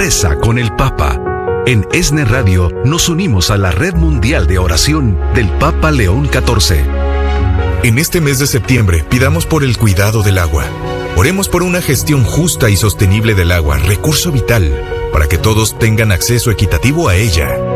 Reza con el Papa. En ESNE Radio nos unimos a la Red Mundial de Oración del Papa León XIV. En este mes de septiembre, pidamos por el cuidado del agua. Oremos por una gestión justa y sostenible del agua, recurso vital, para que todos tengan acceso equitativo a ella.